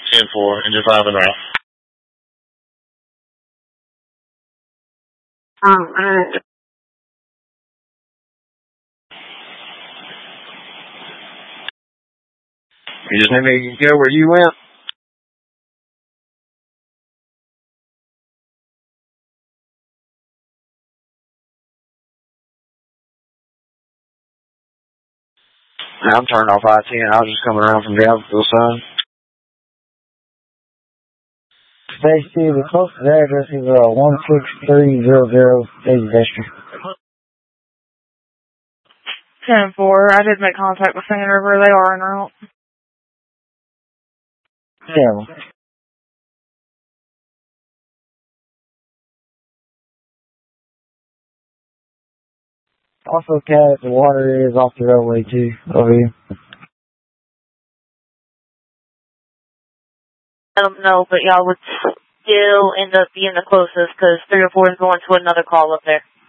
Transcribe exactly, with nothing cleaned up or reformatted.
ten four, engine five and route. Um, uh, You just need me to go where you went? I'm turning off I ten. I was just coming around from the Alphaville side. Basically, the closest address is uh, one six three zero zero Daisy Vester. ten four, I did make contact with Singing River. They are en route. Yeah. Also, Cat, the water is off the roadway too, over here. I don't know, but y'all would still end up being the closest because three or four is going to another call up there.